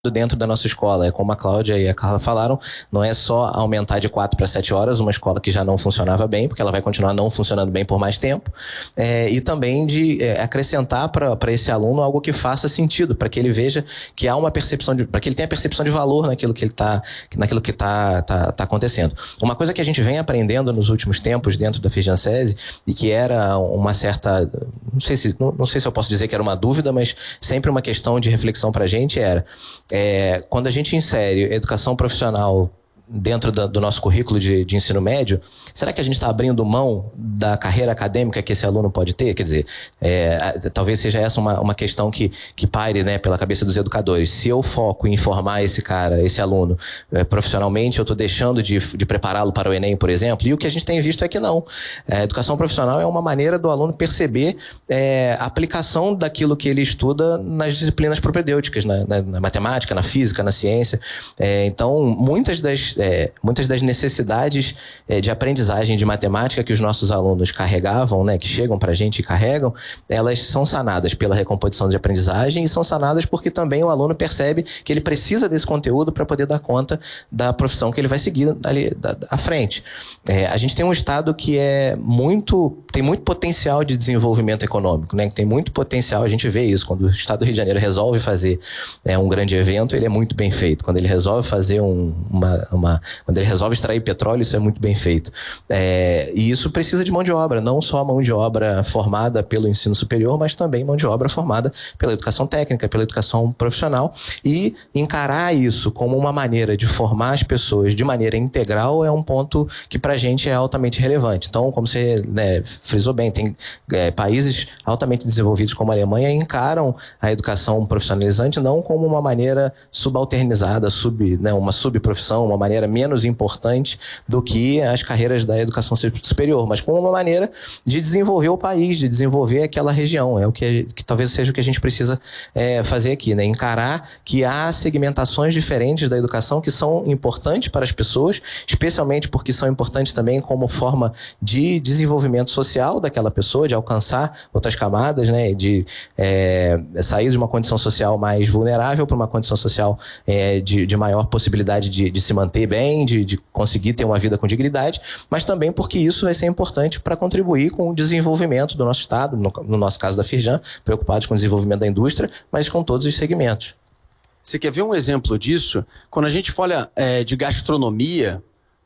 dentro da nossa escola. Como a Cláudia e a Carla falaram, não é só aumentar de 4 para 7 horas uma escola que já não funcionava bem, porque ela vai continuar não funcionando bem por mais tempo, e também de acrescentar para esse aluno algo que faça sentido, para que ele veja que há uma percepção, para que ele tenha percepção de valor naquilo que está acontecendo. Uma coisa que a gente vem aprendendo nos últimos tempos dentro da Firjan-SESI, e que era uma certa, não sei se eu posso dizer que era uma dúvida, mas sempre uma questão de reflexão para a gente era, quando a gente insere educação profissional dentro do nosso currículo de ensino médio, será que a gente está abrindo mão da carreira acadêmica que esse aluno pode ter? Quer dizer, talvez seja essa uma questão que paire, né, pela cabeça dos educadores. Se eu foco em formar esse aluno profissionalmente, eu estou deixando de prepará-lo para o Enem, por exemplo, e o que a gente tem visto é que não. A educação profissional é uma maneira do aluno perceber a aplicação daquilo que ele estuda nas disciplinas propedêuticas, na matemática, na física, na ciência. Então, muitas das necessidades de aprendizagem de matemática que os nossos alunos carregavam, né, que chegam para a gente e carregam, elas são sanadas pela recomposição de aprendizagem e são sanadas porque também o aluno percebe que ele precisa desse conteúdo para poder dar conta da profissão que ele vai seguir ali à frente. A gente tem um estado que tem muito potencial de desenvolvimento econômico, né, que tem muito potencial, a gente vê isso, quando o estado do Rio de Janeiro resolve fazer um grande evento, ele é muito bem feito. Quando ele resolve fazer quando ele resolve extrair petróleo, isso é muito bem feito. E isso precisa de mão de obra, não só mão de obra formada pelo ensino superior, mas também mão de obra formada pela educação técnica, pela educação profissional. E encarar isso como uma maneira de formar as pessoas de maneira integral é um ponto que para a gente é altamente relevante. Então, como você, né, frisou bem, tem países altamente desenvolvidos como a Alemanha encaram a educação profissionalizante não como uma maneira subalternizada, uma subprofissão, uma maneira menos importante do que as carreiras da educação superior, mas como uma maneira de desenvolver o país, de desenvolver aquela região. É o que talvez seja o que a gente precisa fazer aqui, né? Encarar que há segmentações diferentes da educação que são importantes para as pessoas, especialmente porque são importantes também como forma de desenvolvimento social daquela pessoa, de alcançar outras camadas, né? De sair de uma condição social mais vulnerável para uma condição social de maior possibilidade de se manter bem, de conseguir ter uma vida com dignidade, mas também porque isso vai ser importante para contribuir com o desenvolvimento do nosso Estado, no nosso caso da Firjan, preocupados com o desenvolvimento da indústria, mas com todos os segmentos. Você quer ver um exemplo disso? Quando a gente fala de gastronomia,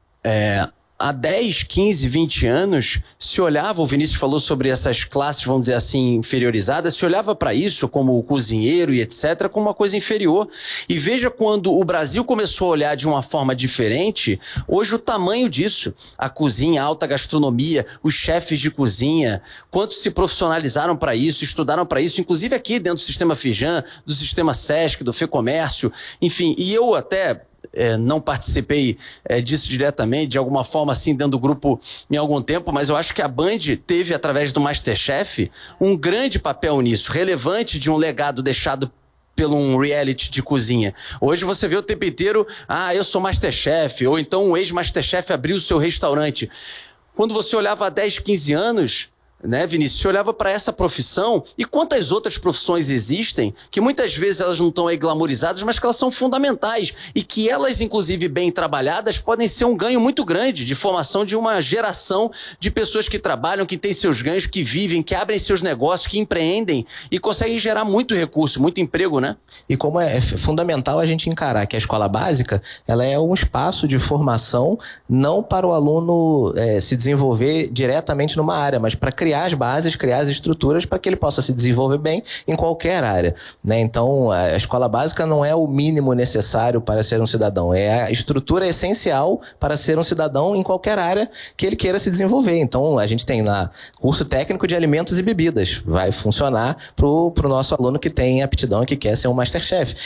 há 10, 15, 20 anos, se olhava, o Vinícius falou sobre essas classes, vamos dizer assim, inferiorizadas, se olhava para isso como o cozinheiro e etc, como uma coisa inferior. E veja quando o Brasil começou a olhar de uma forma diferente, hoje o tamanho disso, a cozinha, a alta gastronomia, os chefes de cozinha, quantos se profissionalizaram para isso, estudaram para isso, inclusive aqui dentro do sistema Firjan, do sistema SESC, do FEComércio, enfim, e eu até... não participei disso diretamente, de alguma forma assim, dentro do grupo em algum tempo, mas eu acho que a Band teve, através do MasterChef, um grande papel nisso, relevante de um legado deixado pelo um reality de cozinha. Hoje você vê o tempo inteiro, eu sou MasterChef, ou então um ex-MasterChef abriu o seu restaurante. Quando você olhava há 10, 15 anos... né, Vinícius? Você olhava para essa profissão e quantas outras profissões existem que muitas vezes elas não estão aí glamorizadas, mas que elas são fundamentais e que elas, inclusive bem trabalhadas, podem ser um ganho muito grande de formação de uma geração de pessoas que trabalham, que têm seus ganhos, que vivem, que abrem seus negócios, que empreendem e conseguem gerar muito recurso, muito emprego, né? E como é fundamental a gente encarar que a escola básica ela é um espaço de formação não para o aluno se desenvolver diretamente numa área, mas para criar as bases, criar as estruturas para que ele possa se desenvolver bem em qualquer área, né? Então, a escola básica não é o mínimo necessário para ser um cidadão, é a estrutura essencial para ser um cidadão em qualquer área que ele queira se desenvolver. Então, a gente tem lá curso técnico de alimentos e bebidas, vai funcionar pro nosso aluno que tem aptidão e que quer ser um MasterChef.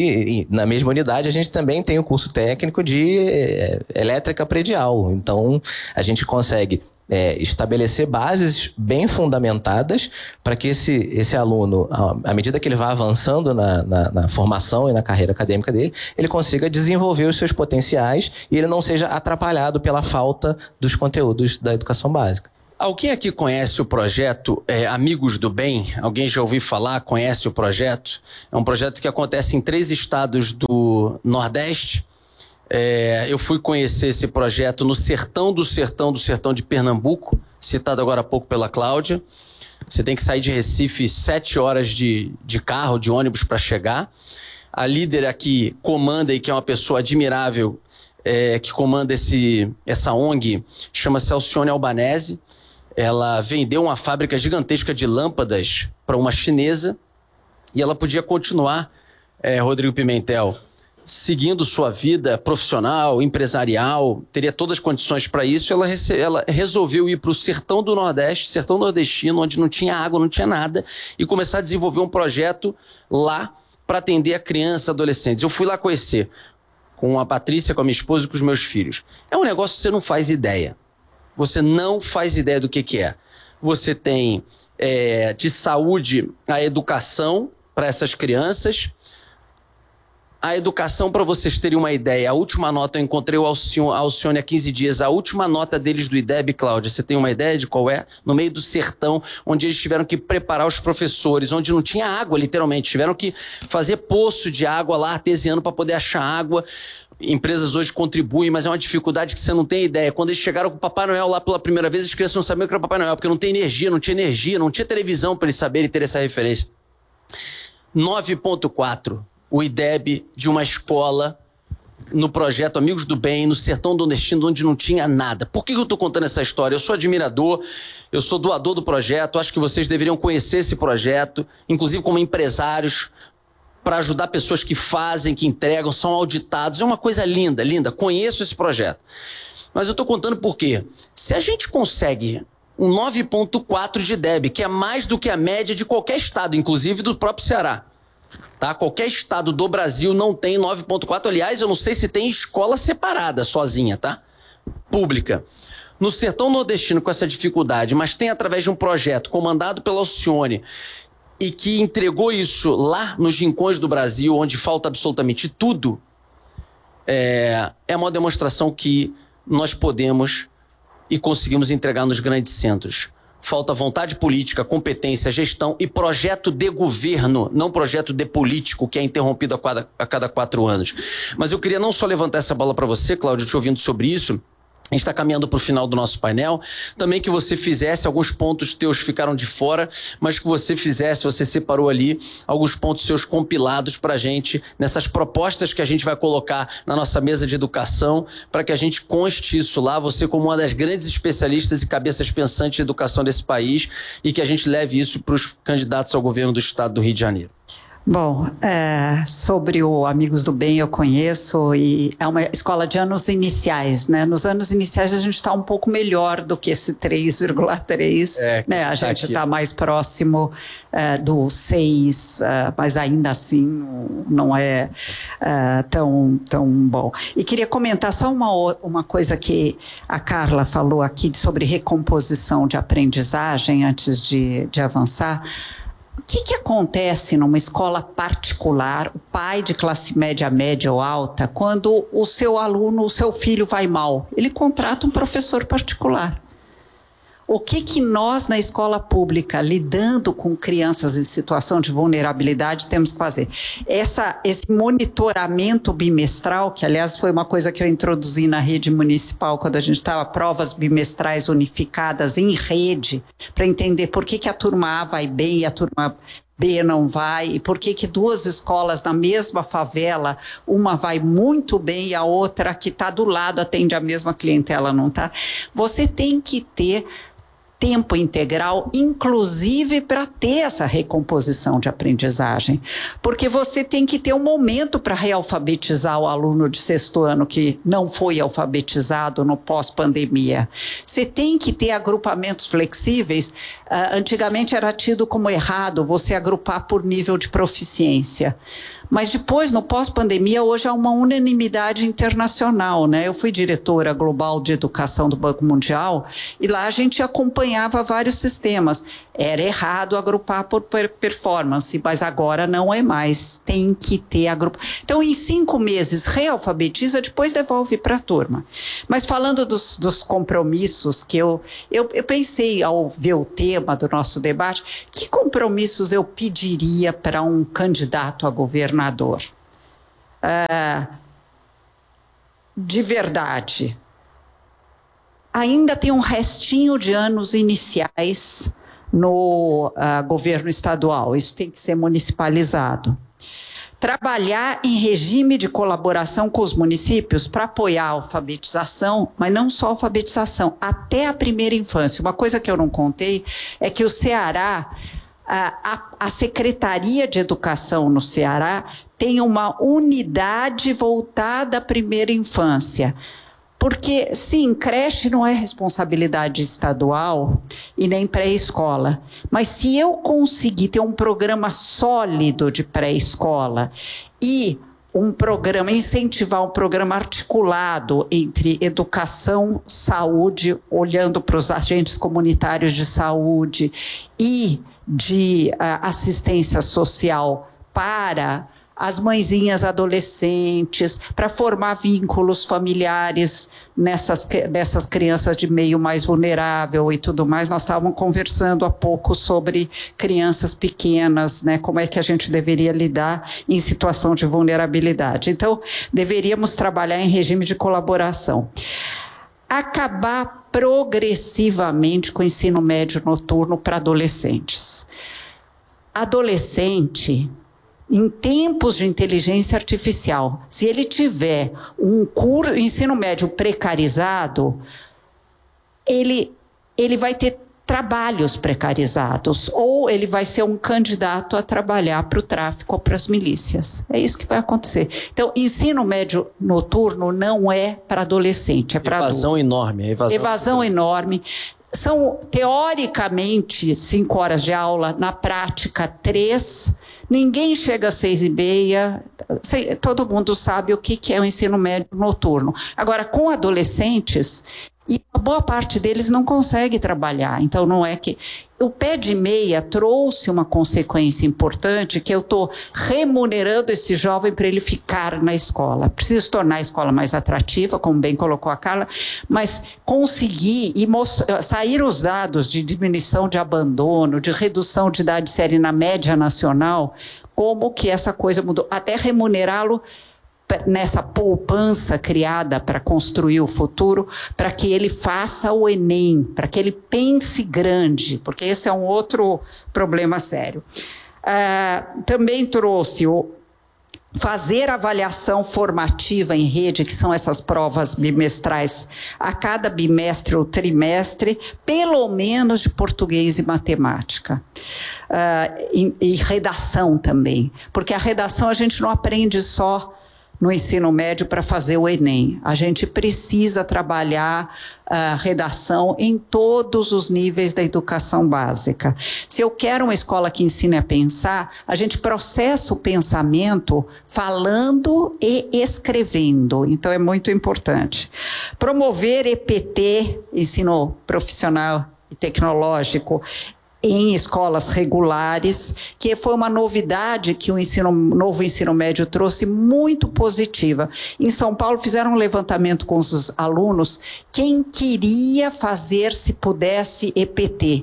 E na mesma unidade, a gente também tem o curso técnico de elétrica predial. Então, a gente consegue estabelecer bases bem fundamentadas para que esse aluno, à medida que ele vai avançando na formação e na carreira acadêmica dele, ele consiga desenvolver os seus potenciais e ele não seja atrapalhado pela falta dos conteúdos da educação básica. Alguém aqui conhece o projeto Amigos do Bem? Alguém já ouviu falar, conhece o projeto? É um projeto que acontece em 3 estados do Nordeste. Eu fui conhecer esse projeto no sertão do sertão do sertão de Pernambuco, citado agora há pouco pela Cláudia. Você tem que sair de Recife 7 horas de carro, de ônibus para chegar. A líder aqui comanda, e que é uma pessoa admirável, que comanda essa ONG, chama-se Alcione Albanese. Ela vendeu uma fábrica gigantesca de lâmpadas para uma chinesa e ela podia continuar, Rodrigo Pimentel, seguindo sua vida profissional, empresarial, teria todas as condições para isso. Ela resolveu ir para o sertão do Nordeste, sertão nordestino, onde não tinha água, não tinha nada, e começar a desenvolver um projeto lá para atender a crianças, adolescentes. Eu fui lá conhecer com a Patrícia, com a minha esposa e com os meus filhos. É um negócio que você não faz ideia. Você não faz ideia do que é. Você tem de saúde a educação para essas crianças. A educação, para vocês terem uma ideia, a última nota, eu encontrei a Alcione há 15 dias, a última nota deles do IDEB, Cláudia, você tem uma ideia de qual é? No meio do sertão, onde eles tiveram que preparar os professores, onde não tinha água, literalmente, tiveram que fazer poço de água lá, artesiano, para poder achar água. Empresas hoje contribuem, mas é uma dificuldade que você não tem ideia. Quando eles chegaram com o Papai Noel lá pela primeira vez, as crianças não sabiam o que era Papai Noel, porque não tinha energia, não tinha televisão para eles saberem ter essa referência. 9,4. O IDEB de uma escola no projeto Amigos do Bem, no sertão nordestino, onde não tinha nada. Por que eu estou contando essa história? Eu sou admirador, eu sou doador do projeto, acho que vocês deveriam conhecer esse projeto, inclusive como empresários, para ajudar pessoas que fazem, que entregam, são auditados. É uma coisa linda, linda. Conheço esse projeto. Mas eu estou contando por quê? Se a gente consegue um 9,4 de IDEB, que é mais do que a média de qualquer estado, inclusive do próprio Ceará, tá? Qualquer estado do Brasil não tem 9,4. Aliás, eu não sei se tem escola separada, sozinha, tá? Pública. No sertão nordestino, com essa dificuldade, mas tem através de um projeto comandado pela Alcione e que entregou isso lá nos rincões do Brasil, onde falta absolutamente tudo, é uma demonstração que nós podemos e conseguimos entregar nos grandes centros. Falta vontade política, competência, gestão e projeto de governo, não projeto de político, que é interrompido a cada 4 anos. Mas eu queria não só levantar essa bola para você, Cláudio, te ouvindo sobre isso. A gente está caminhando para o final do nosso painel. Também que você fizesse, alguns pontos teus ficaram de fora, mas que você fizesse, você separou ali alguns pontos seus compilados para a gente, nessas propostas que a gente vai colocar na nossa mesa de educação, para que a gente conste isso lá, você como uma das grandes especialistas e cabeças pensantes de educação desse país, e que a gente leve isso para os candidatos ao governo do estado do Rio de Janeiro. Bom, sobre o Amigos do Bem eu conheço, e é uma escola de anos iniciais, né? Nos anos iniciais a gente está um pouco melhor do que esse 3,3, né? A gente está mais próximo do 6, mas ainda assim não é tão bom. E queria comentar só uma coisa que a Carla falou aqui sobre recomposição de aprendizagem antes de avançar. O que acontece numa escola particular, o pai de classe média ou alta, quando o seu aluno, o seu filho vai mal? Ele contrata um professor particular. O que nós, na escola pública, lidando com crianças em situação de vulnerabilidade, temos que fazer? Esse monitoramento bimestral, que aliás foi uma coisa que eu introduzi na rede municipal, quando a gente estava, provas bimestrais unificadas em rede, para entender por que a turma A vai bem e a turma B não vai, e por que 2 escolas na mesma favela, uma vai muito bem e a outra que está do lado atende a mesma clientela, não está? Você tem que ter tempo integral, inclusive para ter essa recomposição de aprendizagem, porque você tem que ter um momento para realfabetizar o aluno de 6º ano que não foi alfabetizado no pós-pandemia. Você tem que ter agrupamentos flexíveis. Antigamente era tido como errado você agrupar por nível de proficiência. Mas depois, no pós-pandemia, hoje há uma unanimidade internacional, né? Eu fui diretora global de educação do Banco Mundial e lá a gente acompanhava vários sistemas. Era errado agrupar por performance, mas agora não é mais. Tem que ter agrupação. Então, em 5 meses, realfabetiza, depois devolve para a turma. Mas falando dos compromissos, que eu pensei, ao ver o tema do nosso debate, que compromissos eu pediria para um candidato a governador? De verdade, ainda tem um restinho de anos iniciais no governo estadual, isso tem que ser municipalizado. Trabalhar em regime de colaboração com os municípios para apoiar a alfabetização, mas não só a alfabetização, até a primeira infância. Uma coisa que eu não contei é que o Ceará, a Secretaria de Educação no Ceará tem uma unidade voltada à primeira infância. Porque, sim, creche não é responsabilidade estadual e nem pré-escola. Mas se eu conseguir ter um programa sólido de pré-escola e incentivar um programa articulado entre educação, saúde, olhando para os agentes comunitários de saúde e de assistência social para as mãezinhas adolescentes, para formar vínculos familiares nessas crianças de meio mais vulnerável e tudo mais. Nós estávamos conversando há pouco sobre crianças pequenas, né? Como é que a gente deveria lidar em situação de vulnerabilidade. Então, deveríamos trabalhar em regime de colaboração. Acabar progressivamente com o ensino médio noturno para adolescentes. Adolescente, em tempos de inteligência artificial, se ele tiver um ensino médio precarizado, ele vai ter trabalhos precarizados, ou ele vai ser um candidato a trabalhar para o tráfico ou para as milícias. É isso que vai acontecer. Então, ensino médio noturno não é para adolescente, é para adulto. Evasão enorme. Evasão enorme. São, teoricamente, 5 horas de aula, na prática, 3. Ninguém chega às 6h30, todo mundo sabe o que é o ensino médio noturno. Agora, com adolescentes, e a boa parte deles não consegue trabalhar, então não é que... O pé de meia trouxe uma consequência importante, que eu estou remunerando esse jovem para ele ficar na escola. Preciso tornar a escola mais atrativa, como bem colocou a Carla, mas conseguir sair os dados de diminuição de abandono, de redução de idade série na média nacional, como que essa coisa mudou, até remunerá-lo nessa poupança criada para construir o futuro, para que ele faça o Enem, para que ele pense grande, porque esse é um outro problema sério. Também trouxe fazer avaliação formativa em rede, que são essas provas bimestrais, a cada bimestre ou trimestre, pelo menos de português e matemática. E redação também, porque a redação a gente não aprende só no ensino médio para fazer o Enem. A gente precisa trabalhar a redação em todos os níveis da educação básica. Se eu quero uma escola que ensine a pensar, a gente processa o pensamento falando e escrevendo. Então, é muito importante. Promover EPT, ensino profissional e tecnológico, em escolas regulares, que foi uma novidade que o novo ensino médio trouxe, muito positiva. Em São Paulo fizeram um levantamento com os alunos, quem queria fazer, se pudesse, EPT.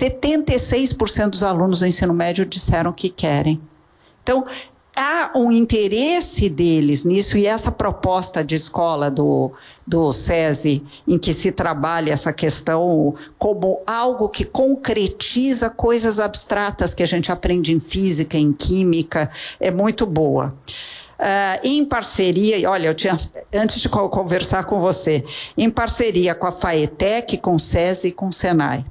76% dos alunos do ensino médio disseram que querem. Então, há um interesse deles nisso, e essa proposta de escola do SESI, em que se trabalha essa questão como algo que concretiza coisas abstratas que a gente aprende em física, em química, é muito boa. Em parceria, olha, antes de conversar com você, em parceria com a FAETEC, com o SESI e com o SENAI.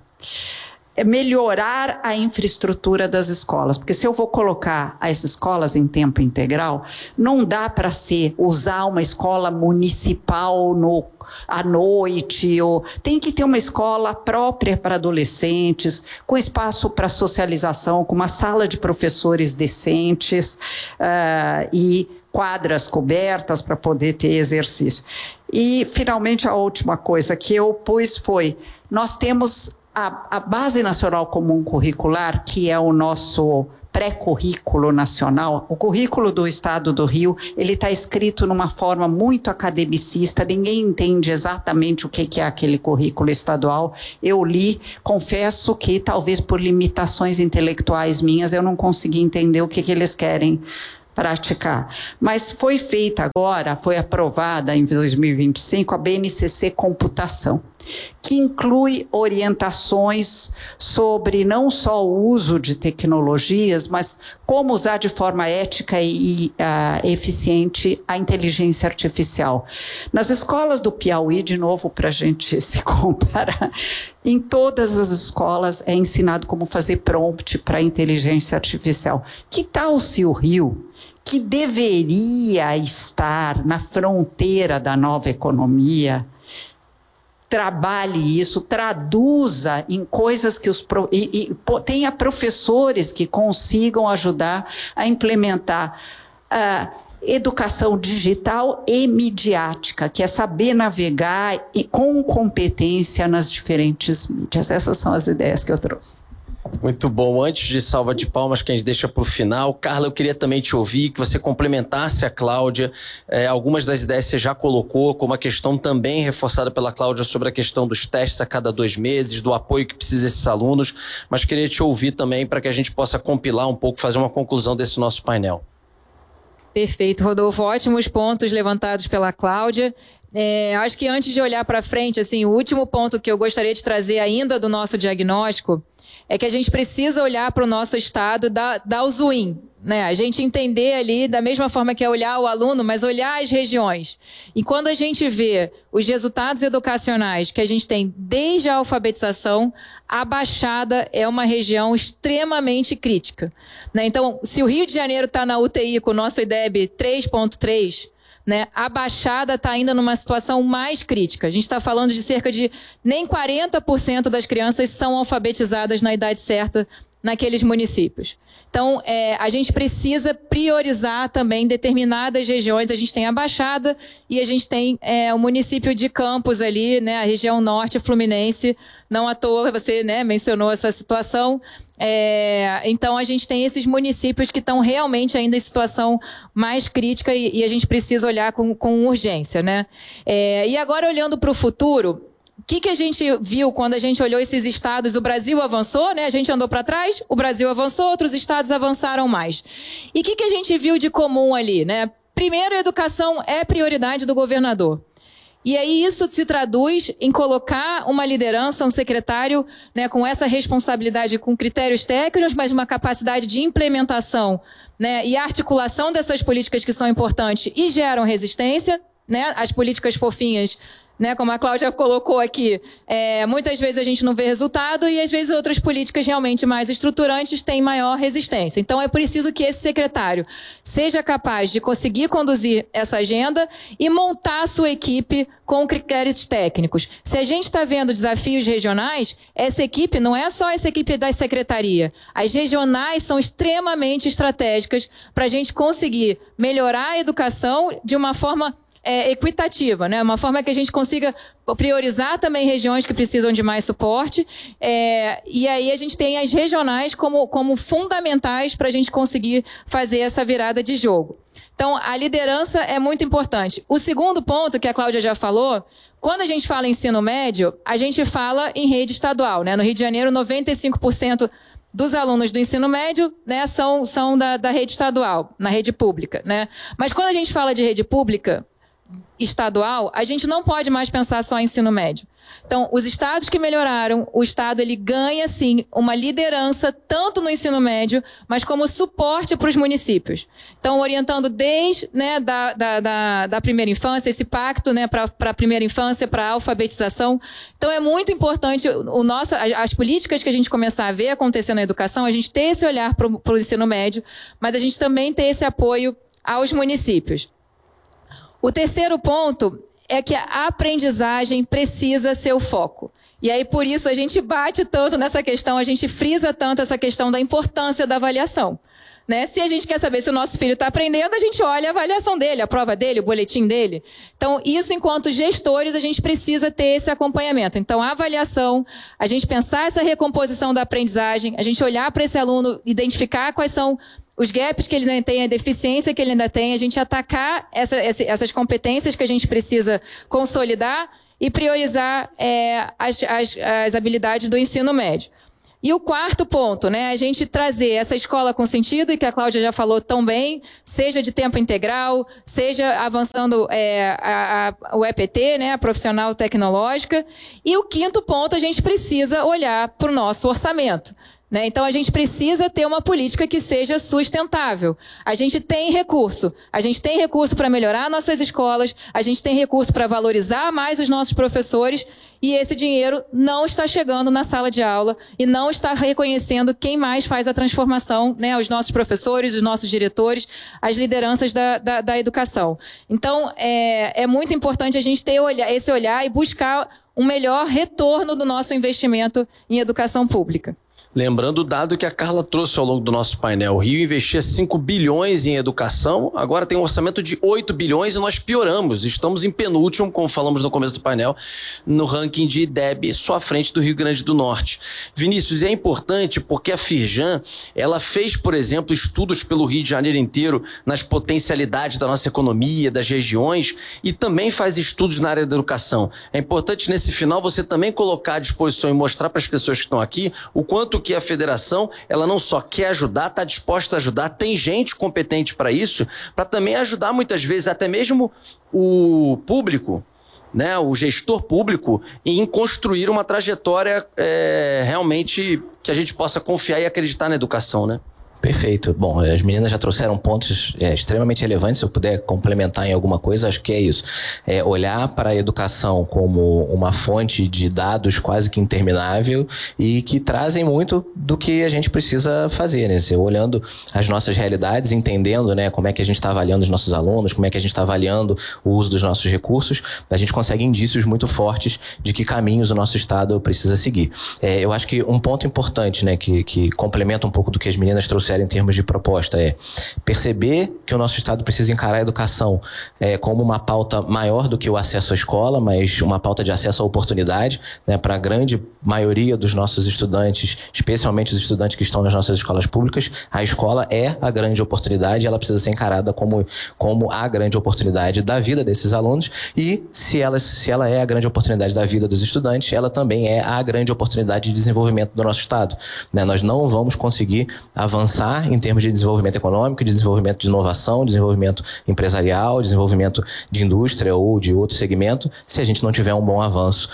Melhorar a infraestrutura das escolas, porque se eu vou colocar as escolas em tempo integral, não dá para usar uma escola municipal à noite, tem que ter uma escola própria para adolescentes, com espaço para socialização, com uma sala de professores decentes e quadras cobertas para poder ter exercício. E, finalmente, a última coisa que eu pus foi, nós temos A Base Nacional Comum Curricular, que é o nosso pré-currículo nacional, o currículo do Estado do Rio, ele está escrito numa forma muito academicista, ninguém entende exatamente o que é aquele currículo estadual. Eu li, confesso que talvez por limitações intelectuais minhas eu não consegui entender o que eles querem praticar. Mas foi feita agora, foi aprovada em 2025 a BNCC Computação, que inclui orientações sobre não só o uso de tecnologias, mas como usar de forma ética e eficiente a inteligência artificial. Nas escolas do Piauí, de novo, para a gente se comparar, em todas as escolas é ensinado como fazer prompt para a inteligência artificial. Que tal se o Rio, que deveria estar na fronteira da nova economia, trabalhe isso, traduza em coisas que tenha professores que consigam ajudar a implementar educação digital e midiática, que é saber navegar com competência nas diferentes mídias. Essas são as ideias que eu trouxe. Muito bom. Antes de salva de palmas, que a gente deixa para o final, Carla, eu queria também te ouvir, que você complementasse a Cláudia. Algumas das ideias você já colocou, como a questão também reforçada pela Cláudia sobre a questão dos testes a cada 2 meses, do apoio que precisa esses alunos, mas queria te ouvir também para que a gente possa compilar um pouco, fazer uma conclusão desse nosso painel. Perfeito, Rodolfo. Ótimos pontos levantados pela Cláudia. Acho que antes de olhar para frente, assim, o último ponto que eu gostaria de trazer ainda do nosso diagnóstico é que a gente precisa olhar para o nosso estado da USUIM, né? A gente entender ali, da mesma forma que é olhar o aluno, mas olhar as regiões. E quando a gente vê os resultados educacionais que a gente tem desde a alfabetização, a Baixada é uma região extremamente crítica, né? Então, se o Rio de Janeiro está na UTI com o nosso IDEB 3.3, né, a Baixada está ainda numa situação mais crítica. A gente está falando de cerca de nem 40% das crianças são alfabetizadas na idade certa naqueles municípios. Então, a gente precisa priorizar também determinadas regiões. A gente tem a Baixada e a gente tem o município de Campos ali, né, a região norte fluminense. Não à toa você, né, mencionou essa situação. Então, a gente tem esses municípios que estão realmente ainda em situação mais crítica e a gente precisa olhar com urgência, né? E agora, olhando para o futuro, o que a gente viu quando a gente olhou esses estados? O Brasil avançou, né? A gente andou para trás, o Brasil avançou, outros estados avançaram mais. E o que a gente viu de comum ali, né? Primeiro, a educação é prioridade do governador. E aí isso se traduz em colocar uma liderança, um secretário, né, com essa responsabilidade, com critérios técnicos, mas uma capacidade de implementação, né, e articulação dessas políticas que são importantes e geram resistência, né? As políticas fofinhas, né, como a Cláudia colocou aqui, muitas vezes a gente não vê resultado e às vezes outras políticas realmente mais estruturantes têm maior resistência. Então é preciso que esse secretário seja capaz de conseguir conduzir essa agenda e montar a sua equipe com critérios técnicos. Se a gente está vendo desafios regionais, essa equipe não é só essa equipe da secretaria. As regionais são extremamente estratégicas para a gente conseguir melhorar a educação de uma forma equitativa, né? Uma forma que a gente consiga priorizar também regiões que precisam de mais suporte, e aí a gente tem as regionais como fundamentais para a gente conseguir fazer essa virada de jogo. Então, a liderança é muito importante. O segundo ponto, que a Cláudia já falou, quando a gente fala em ensino médio, a gente fala em rede estadual, né? No Rio de Janeiro, 95% dos alunos do ensino médio, né, são da rede estadual, na rede pública, né? Mas quando a gente fala de rede pública estadual, a gente não pode mais pensar só em ensino médio. Então, os estados que melhoraram, o estado ele ganha, sim, uma liderança tanto no ensino médio, mas como suporte para os municípios. Então, orientando desde, né, da primeira infância, esse pacto, né, para a primeira infância, para a alfabetização. Então, é muito importante as políticas que a gente começar a ver acontecer na educação, a gente ter esse olhar para o ensino médio, mas a gente também ter esse apoio aos municípios. O terceiro ponto é que a aprendizagem precisa ser o foco. E aí, por isso, a gente bate tanto nessa questão, a gente frisa tanto essa questão da importância da avaliação. né? Se a gente quer saber se o nosso filho está aprendendo, a gente olha a avaliação dele, a prova dele, o boletim dele. Então, isso, enquanto gestores, a gente precisa ter esse acompanhamento. Então, a avaliação, a gente pensar essa recomposição da aprendizagem, a gente olhar para esse aluno, identificar quais são os gaps que ele ainda tem, a deficiência que ele ainda tem, a gente atacar essas competências que a gente precisa consolidar e priorizar as habilidades do ensino médio. E o quarto ponto, né, a gente trazer essa escola com sentido, e que a Cláudia já falou tão bem, seja de tempo integral, seja avançando o EPT, né, a profissional tecnológica. E o quinto ponto, a gente precisa olhar para o nosso orçamento. Né? Então, a gente precisa ter uma política que seja sustentável. A gente tem recurso para melhorar nossas escolas, a gente tem recurso para valorizar mais os nossos professores, e esse dinheiro não está chegando na sala de aula e não está reconhecendo quem mais faz a transformação, né? Os nossos professores, os nossos diretores, as lideranças da educação. Então, é muito importante a gente ter esse olhar e buscar um melhor retorno do nosso investimento em educação pública. Lembrando o dado que a Carla trouxe ao longo do nosso painel. O Rio investia 5 bilhões em educação, agora tem um orçamento de 8 bilhões e nós pioramos. Estamos em penúltimo, como falamos no começo do painel, no ranking de IDEB, só à frente do Rio Grande do Norte. Vinícius, é importante porque a Firjan, ela fez, por exemplo, estudos pelo Rio de Janeiro inteiro nas potencialidades da nossa economia, das regiões, e também faz estudos na área da educação. É importante nesse final você também colocar à disposição e mostrar para as pessoas que estão aqui o quanto que a federação, ela não só quer ajudar, está disposta a ajudar, tem gente competente para isso, para também ajudar muitas vezes até mesmo o público, né, o gestor público, em construir uma trajetória realmente que a gente possa confiar e acreditar na educação, né? Perfeito. Bom, as meninas já trouxeram pontos extremamente relevantes. Se eu puder complementar em alguma coisa, acho que é isso. Olhar para a educação como uma fonte de dados quase que interminável e que trazem muito do que a gente precisa fazer, né? Olhando as nossas realidades, entendendo, né, como é que a gente está avaliando os nossos alunos, como é que a gente está avaliando o uso dos nossos recursos, a gente consegue indícios muito fortes de que caminhos o nosso Estado precisa seguir. Eu acho que um ponto importante, né, que complementa um pouco do que as meninas trouxeram em termos de proposta é perceber que o nosso Estado precisa encarar a educação como uma pauta maior do que o acesso à escola, mas uma pauta de acesso à oportunidade, né, para a grande maioria dos nossos estudantes, especialmente os estudantes que estão nas nossas escolas públicas. A escola é a grande oportunidade, ela precisa ser encarada como a grande oportunidade da vida desses alunos, e se ela é a grande oportunidade da vida dos estudantes, ela também é a grande oportunidade de desenvolvimento do nosso Estado, né? Nós não vamos conseguir avançar em termos de desenvolvimento econômico, de desenvolvimento de inovação, desenvolvimento empresarial, desenvolvimento de indústria ou de outro segmento, se a gente não tiver um bom avanço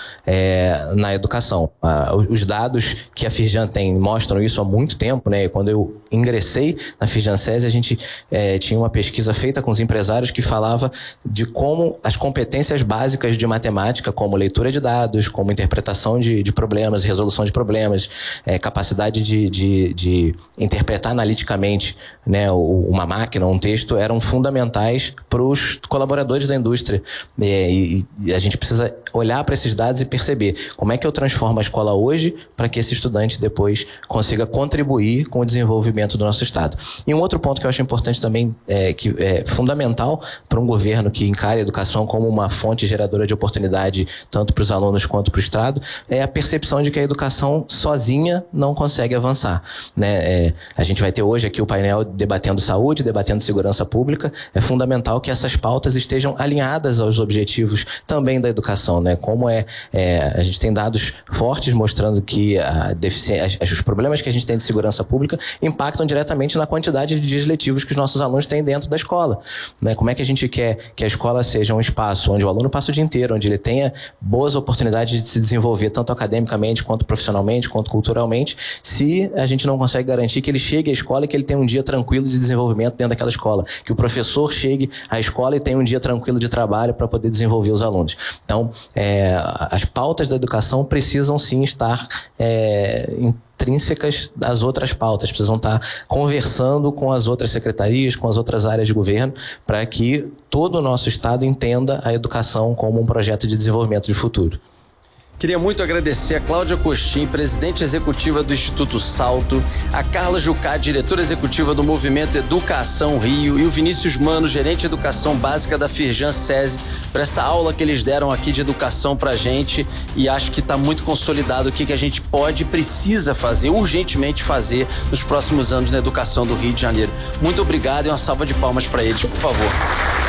na educação. Os dados que a Firjan tem mostram isso há muito tempo, né? Quando eu ingressei na Firjan SESI, a gente tinha uma pesquisa feita com os empresários que falava de como as competências básicas de matemática, como leitura de dados, como interpretação de problemas, resolução de problemas, capacidade de interpretar analiticamente, né, uma máquina, um texto, eram fundamentais para os colaboradores da indústria. E a gente precisa olhar para esses dados e perceber como é que eu transformo a escola hoje para que esse estudante depois consiga contribuir com o desenvolvimento do nosso Estado. E um outro ponto que eu acho importante também, que é fundamental para um governo que encare a educação como uma fonte geradora de oportunidade tanto para os alunos quanto para o Estado, é a percepção de que a educação sozinha não consegue avançar, né? A gente vai ter hoje aqui o painel debatendo saúde, debatendo segurança pública. É fundamental que essas pautas estejam alinhadas aos objetivos também da educação, né? Como a gente tem dados fortes mostrando que os problemas que a gente tem de segurança pública impactam diretamente na quantidade de dias letivos que os nossos alunos têm dentro da escola, né? Como é que a gente quer que a escola seja um espaço onde o aluno passa o dia inteiro, onde ele tenha boas oportunidades de se desenvolver tanto academicamente, quanto profissionalmente, quanto culturalmente, se a gente não consegue garantir que ele chegue à escola e que ele tenha um dia tranquilo de desenvolvimento dentro daquela escola, que o professor chegue à escola e tenha um dia tranquilo de trabalho para poder desenvolver os alunos. Então, as pautas da educação precisam sim estar intrínsecas das outras pautas, precisam estar conversando com as outras secretarias, com as outras áreas de governo, para que todo o nosso Estado entenda a educação como um projeto de desenvolvimento de futuro. Queria muito agradecer a Cláudia Costin, presidente executiva do Instituto Salto, a Carla Jucá, diretora executiva do Movimento Educação Rio, e o Vinícius Mano, gerente de educação básica da Firjan SESI, por essa aula que eles deram aqui de educação pra gente, e acho que está muito consolidado o que a gente pode e precisa fazer, urgentemente fazer nos próximos anos na educação do Rio de Janeiro. Muito obrigado e uma salva de palmas para eles, por favor.